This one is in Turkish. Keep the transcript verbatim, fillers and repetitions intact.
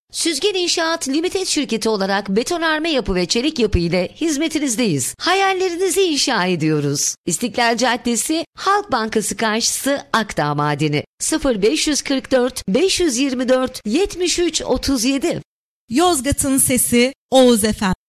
Süzgen İnşaat Limited şirketi olarak betonarme yapı ve çelik yapı ile hizmetinizdeyiz. Hayallerinizi inşa ediyoruz. İstiklal Caddesi, Halk Bankası karşısı, Akdağ Madeni. sıfır beş kırk dört beş yirmi dört yetmiş üç otuz yedi. Yozgat'ın sesi Oğuz Efem.